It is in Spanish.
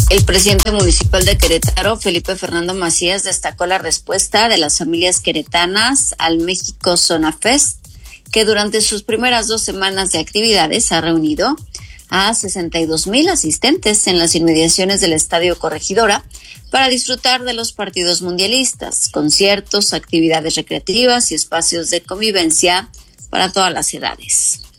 El presidente municipal de Querétaro, Felipe Fernando Macías, destacó la respuesta de las familias queretanas al México Zona Fest, que durante sus primeras 2 semanas de actividades ha reunido a 62,000 asistentes en las inmediaciones del Estadio Corregidora para disfrutar de los partidos mundialistas, conciertos, actividades recreativas y espacios de convivencia para todas las edades.